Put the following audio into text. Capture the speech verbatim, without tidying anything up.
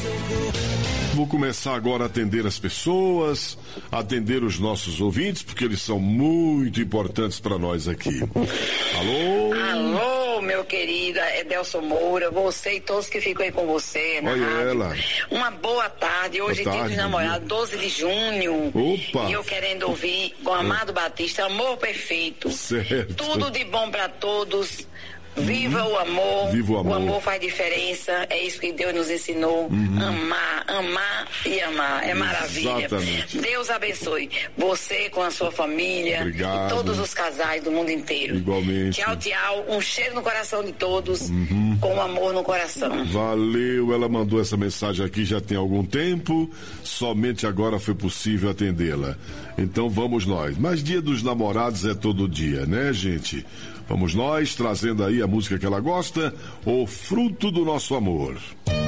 Vou começar agora a atender as pessoas, atender os nossos ouvintes, porque eles são muito importantes para nós aqui. Alô? Alô, meu querido Edelson Moura, você e todos que ficam aí com você na Olha rádio. ela. Uma boa tarde, hoje é dia dos namorados, doze de junho. Opa! E eu querendo ouvir com Amado Batista, Amor Perfeito. Certo. Tudo de bom para todos. Viva uhum. o amor. Viva o amor. O amor faz diferença. É isso que Deus nos ensinou. Uhum. Amar, amar e amar. É maravilha. Exatamente. Deus abençoe você com a sua família. Obrigado. E todos os casais do mundo inteiro. Igualmente. Tchau, tchau. Um cheiro no coração de todos. Uhum. Com amor no coração. Valeu. Ela mandou essa mensagem aqui já tem algum tempo. Somente agora foi possível atendê-la. Então vamos nós. Mas Dia dos Namorados é todo dia, né, gente? Vamos nós, trazendo aí a música que ela gosta, O Fruto do Nosso Amor.